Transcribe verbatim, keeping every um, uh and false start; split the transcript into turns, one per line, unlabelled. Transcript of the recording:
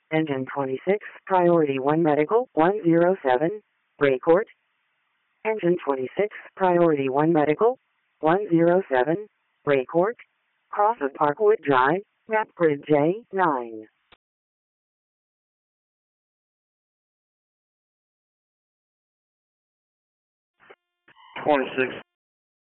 Engine twenty-six, Priority one Medical, one zero seven, Raycourt. Engine twenty-six, Priority one Medical, one zero seven, Raycourt. Cross of Parkwood Drive, Map Grid J nine.
twenty-six